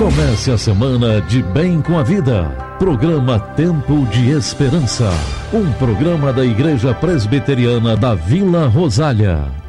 Comece a semana de bem com a vida. Programa Tempo de Esperança. Um programa da Igreja Presbiteriana da Vila Rosália.